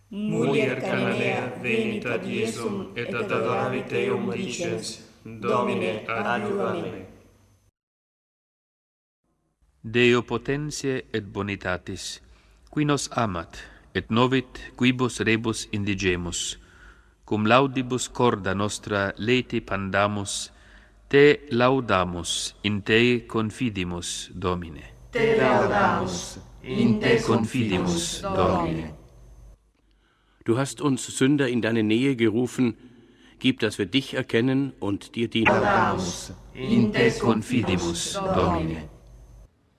Mulier Cananea venit ad Iesum et adoravit Deum dicens, Domine adiuva me. Deo potentiae et bonitatis, qui nos amat, et novit quibus rebus indigemus, cum laudibus corda nostra leti pandamus, te laudamus, in te confidimus, Domine. Te laudamus, in te confidimus, Domine. Du hast uns Sünder in deine Nähe gerufen, gib, dass wir dich erkennen und dir dienen. Laudamus, in te confidimus, Domine.